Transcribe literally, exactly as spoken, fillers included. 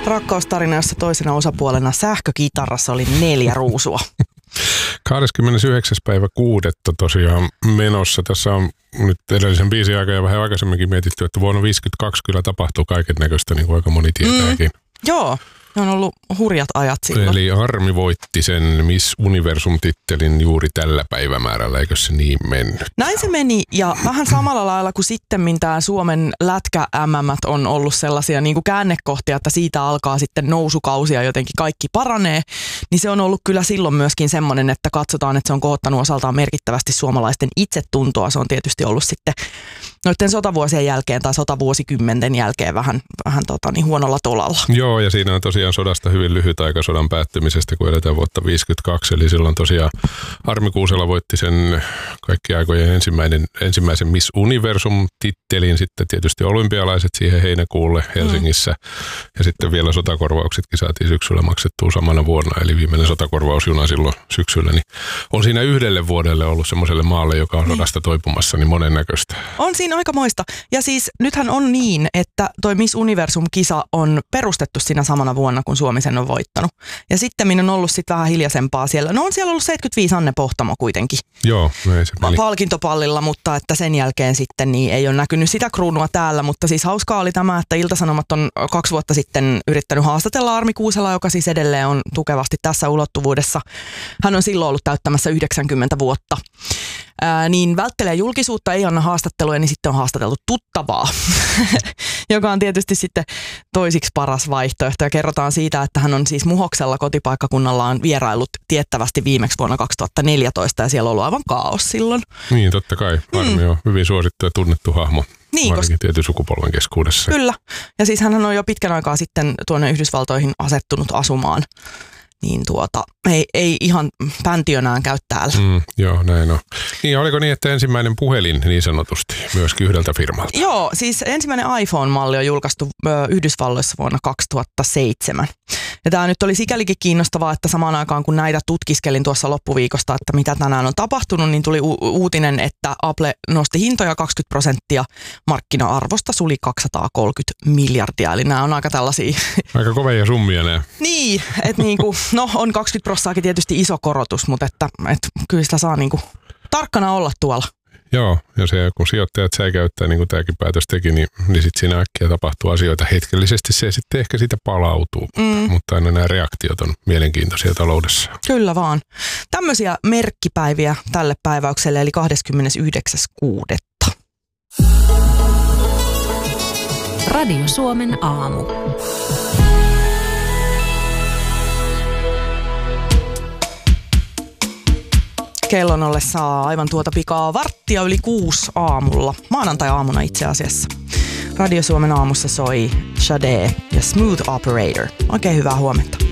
Rakkaustarina, jossa toisena osapuolena sähkökitarassa oli neljä ruusua. kahdeskymmenesyhdeksäs päivä kuudetta tosiaan menossa. Tässä on nyt edellisen biisin aika ja vähän aikaisemminkin mietitty, että vuonna viisikymmentäkaksi kyllä tapahtuu kaiken näköistä, niin kuin aika moni tietääkin. Mm, joo. Ne on ollut hurjat ajat silloin. Eli Armi voitti sen Miss Universum-tittelin juuri tällä päivämäärällä, eikö se niin mennyt? Näin se meni, ja vähän samalla lailla kuin sittemmin tämä Suomen lätkä-M M:t on ollut sellaisia niin kuin käännekohtia, että siitä alkaa sitten nousukausi ja jotenkin kaikki paranee, niin se on ollut kyllä silloin myöskin semmoinen, että katsotaan, että se on kohottanut osaltaan merkittävästi suomalaisten itsetuntoa. Se on tietysti ollut sitten noiden sotavuosien jälkeen tai sotavuosikymmenten jälkeen vähän, vähän tota, niin huonolla tolalla. Joo, ja siinä on tosiaan sodasta hyvin lyhyt aika sodan päättymisestä, kun eletään vuotta viisikymmentäkaksi. Eli silloin tosiaan Armi Kuusela voitti sen kaikki aikojen ensimmäinen, ensimmäisen Miss Universum-tittelin. Sitten tietysti olympialaiset siihen heinäkuulle Helsingissä. Mm. Ja sitten vielä sotakorvauksetkin saatiin syksyllä maksettua samana vuonna. Eli viimeinen sotakorvausjuna silloin syksyllä. Niin on siinä yhdelle vuodelle ollut semmoiselle maalle, joka on sodasta toipumassa, niin monennäköistä. On siinä aikamoista. Ja siis nythän on niin, että toi Miss Universum-kisa on perustettu siinä samana vuonna, kun Suomi sen on voittanut. Ja sitten minä on ollut sitten vähän hiljaisempaa siellä. No on siellä ollut seitsemänkymmentäviisi Anne Pohtamo kuitenkin. Joo, ei se peli. Palkintopallilla, mutta että sen jälkeen sitten niin ei ole näkynyt sitä kruunua täällä. Mutta siis hauskaa oli tämä, että Ilta-Sanomat on kaksi vuotta sitten yrittänyt haastatella Armi Kuuselaa, joka siis edelleen on tukevasti tässä ulottuvuudessa. Hän on silloin ollut täyttämässä yhdeksänkymmentä vuotta. Ää, niin välttelee julkisuutta, ei anna haastatteluja, niin sitten on haastateltu tuttavaa, joka on tietysti sitten toisiksi paras vaihtoehto. Ja kerrotaan siitä, että hän on siis Muhoksella kotipaikkakunnallaan vierailut tiettävästi viimeksi vuonna kaksituhattaneljätoista ja siellä on ollut aivan kaos silloin. Niin, totta kai. Armi mm. on hyvin suosittu ja tunnettu hahmo. Niin, varsinkin tietyn sukupolven keskuudessa. Kyllä. Ja siis hän on jo pitkän aikaa sitten tuonne Yhdysvaltoihin asettunut asumaan. Niin tuota, ei, ei ihan päntiönään käy täällä. Mm, joo, näin on. Niin, oliko niin, että ensimmäinen puhelin niin sanotusti myöskin yhdeltä firmalta? Joo, siis ensimmäinen iPhone-malli on julkaistu ö, Yhdysvalloissa vuonna kaksituhattaseitsemän. Ja tämä nyt oli sikälikin kiinnostavaa, että samaan aikaan kun näitä tutkiskelin tuossa loppuviikosta, että mitä tänään on tapahtunut, niin tuli u- uutinen, että Apple nosti hintoja kaksikymmentä prosenttia markkina-arvosta, suli kaksisataakolmekymmentä miljardia. Eli nämä on aika tällaisia... Aika kovia summia nämä. Niin, että niinku, no on kaksikymmentä prossaakin tietysti iso korotus, mutta että, että kyllä sitä saa niinku tarkkana olla tuolla. Joo, ja se kun sijoittajat säikäyttää, niin kuin tämäkin päätös teki, niin, niin sitten siinä äkkiä tapahtuu asioita. Hetkellisesti se sitten ehkä siitä palautuu, mm. mutta, mutta aina nämä reaktiot on mielenkiintoisia taloudessa. Kyllä vaan. Tämmöisiä merkkipäiviä tälle päiväykselle, eli kahdeskymmenesyhdeksäs kuudetta Radio Suomen aamu. Kellon ollessa aivan tuota pikaa varttia yli kuusi aamulla, maanantai-aamuna itse asiassa. Radio Suomen aamussa soi Sade ja Smooth Operator. Oikein hyvää huomenta.